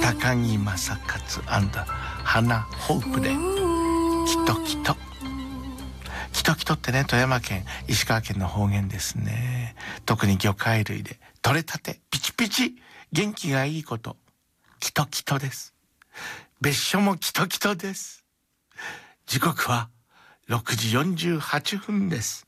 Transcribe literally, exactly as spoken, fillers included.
高木正勝花ホープでキトキト。キトキトってね、富山県石川県の方言ですね。特に魚介類で取れたてピチピチ元気がいいこと、キトキトです。別所もキトキトです。時刻はろくじよんじゅうはっぷんです。